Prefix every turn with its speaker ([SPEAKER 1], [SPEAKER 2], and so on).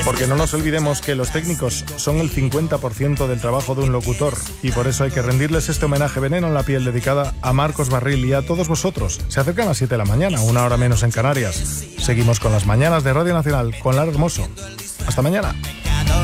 [SPEAKER 1] Porque no nos olvidemos que los técnicos son el 50% del trabajo de un locutor y por eso hay que rendirles este homenaje Veneno en la Piel dedicada a Marcos Barril y a todos vosotros. Se acercan las 7 de la mañana, 1 hora menos en Canarias. Seguimos con las mañanas de Radio Nacional con Lara Hermoso. Hasta mañana.